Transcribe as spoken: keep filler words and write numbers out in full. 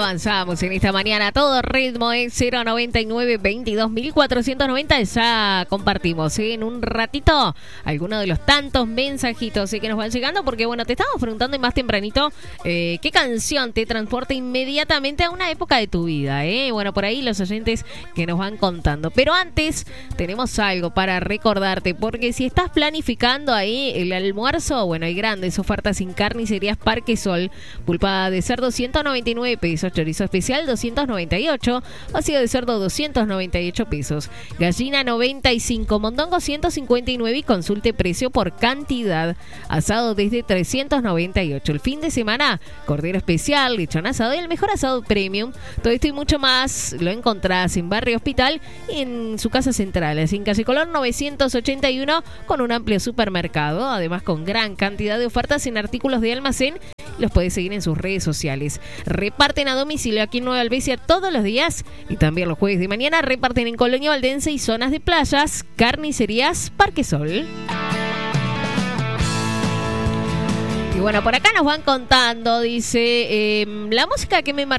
avanzamos en esta mañana a todo ritmo en cero noventa y nueve veintidós mil cuatrocientos noventa. Ya compartimos ¿sí? en un ratito algunos de los tantos mensajitos ¿sí? que nos van llegando, porque bueno, te estábamos preguntando y más tempranito eh, qué canción te transporta inmediatamente a una época de tu vida. ¿eh? Bueno, por ahí los oyentes que nos van contando. Pero antes tenemos algo para recordarte, porque si estás planificando ahí el almuerzo, bueno, hay grandes ofertas en Carnicerías Parque Sol. Pulpa de cerdo ciento noventa y nueve pesos, chorizo especial doscientos noventa y ocho, vacío de cerdo doscientos noventa y ocho pesos, gallina noventa y cinco, mondongo ciento cincuenta y nueve y consulte precio por cantidad, asado desde trescientos noventa y ocho. El fin de semana, cordero especial, lechón asado y el mejor asado premium. Todo esto y mucho más lo encontrás en Barrio Hospital y en su casa central, así en calle Colón novecientos ochenta y uno, con un amplio supermercado, además con gran cantidad de ofertas en artículos de almacén. Los puedes seguir en sus redes sociales. Reparten a domicilio aquí en Nueva Albesia todos los días y también los jueves de mañana reparten en Colonia Valdense y zonas de playas. Carnicerías Parque Sol. Y bueno, por acá nos van contando, dice, eh, la música que me marcó